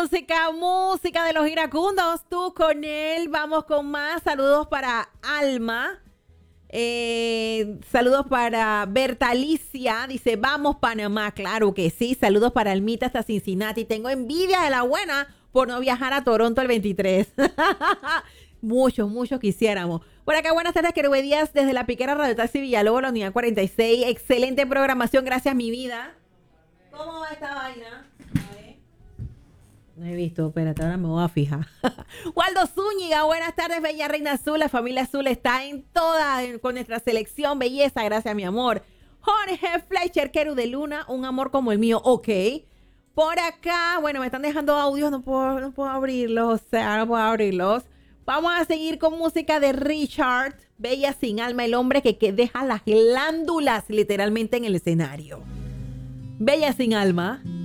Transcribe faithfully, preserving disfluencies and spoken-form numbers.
música, música de los iracundos. Tú con él. Vamos con más. Saludos para Alma. Eh, saludos para Bertalicia. Dice, vamos Panamá. Claro que sí. Saludos para Almita hasta Cincinnati. Tengo envidia de la buena por no viajar a Toronto el veintitrés. Muchos, muchos quisiéramos. Por acá, buenas tardes, Querube Díaz, desde la Piquera Radio Taxi Villalobos, la unidad cuarenta y seis. Excelente programación, gracias, mi vida. ¿Cómo va esta vaina? A ver. No he visto, espérate, ahora me voy a fijar. Waldo Zúñiga, buenas tardes, Bella Reina Azul. La familia Azul está en toda, en, con nuestra selección. Belleza, gracias, mi amor. Jorge Fleischer, Queru de Luna, un amor como el mío, ok. Por acá, bueno, me están dejando audios, no puedo, no puedo abrirlos, o sea, no puedo abrirlos. Vamos a seguir con música de Richard, Bella sin alma, el hombre que, que deja las glándulas literalmente en el escenario. Bella sin alma.